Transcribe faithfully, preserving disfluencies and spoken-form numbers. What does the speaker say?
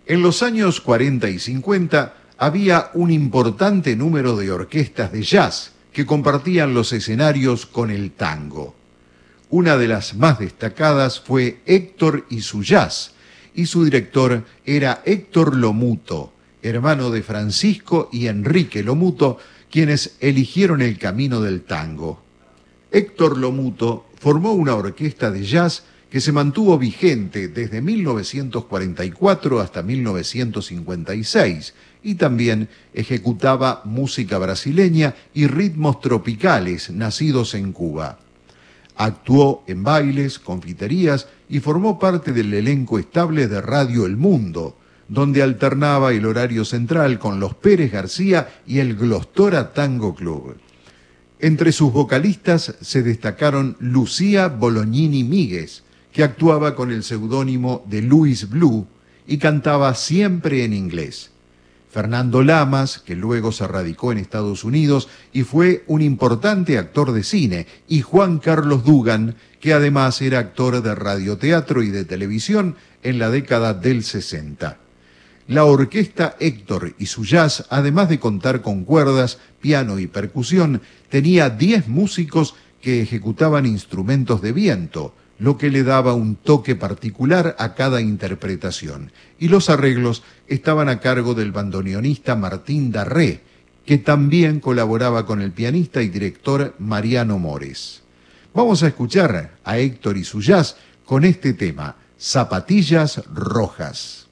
En los años cuarenta y cincuenta había un importante número de orquestas de jazz que compartían los escenarios con el tango. Una de las más destacadas fue Héctor y su jazz, y su director era Héctor Lomuto, hermano de Francisco y Enrique Lomuto, quienes eligieron el camino del tango. Héctor Lomuto formó una orquesta de jazz que se mantuvo vigente desde mil novecientos cuarenta y cuatro hasta mil novecientos cincuenta y seis y también ejecutaba música brasileña y ritmos tropicales nacidos en Cuba. Actuó en bailes, confiterías y formó parte del elenco estable de Radio El Mundo, donde alternaba el horario central con los Pérez García y el Glostora Tango Club. Entre sus vocalistas se destacaron Lucía Bolognini Míguez, que actuaba con el seudónimo de Louis Blue y cantaba siempre en inglés. Fernando Lamas, que luego se radicó en Estados Unidos y fue un importante actor de cine, y Juan Carlos Dugan, que además era actor de radioteatro y de televisión en la década del sesenta. La orquesta Héctor y su jazz, además de contar con cuerdas, piano y percusión, tenía diez músicos que ejecutaban instrumentos de viento, lo que le daba un toque particular a cada interpretación, y los arreglos estaban a cargo del bandoneonista Martín Darré, que también colaboraba con el pianista y director Mariano Mores. Vamos a escuchar a Héctor y su jazz con este tema, Zapatillas Rojas.